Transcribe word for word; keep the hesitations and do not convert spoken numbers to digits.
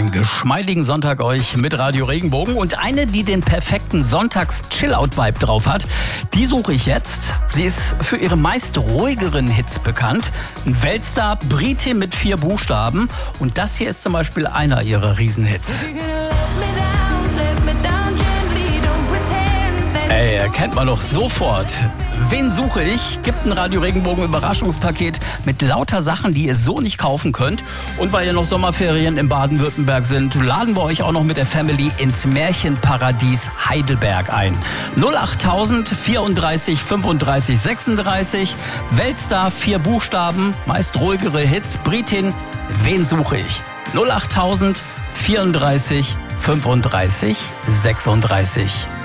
Einen geschmeidigen Sonntag euch mit Radio Regenbogen. Und eine, die den perfekten Sonntags-Chill-Out-Vibe drauf hat, die suche ich jetzt. Sie ist für ihre meist ruhigeren Hits bekannt. Ein Weltstar, Britin mit vier Buchstaben. Und das hier ist zum Beispiel einer ihrer Riesenhits. Ey, erkennt man doch sofort. Wen suche ich? Gibt ein Radio Regenbogen Überraschungspaket mit lauter Sachen, die ihr so nicht kaufen könnt. Und weil ja noch Sommerferien in Baden-Württemberg sind, laden wir euch auch noch mit der Family ins Märchenparadies Heidelberg ein. null achttausend vierunddreißig fünfunddreißig sechsunddreißig. Weltstar, vier Buchstaben, meist ruhigere Hits. Britin, wen suche ich? null achttausend vierunddreißig fünfunddreißig sechsunddreißig.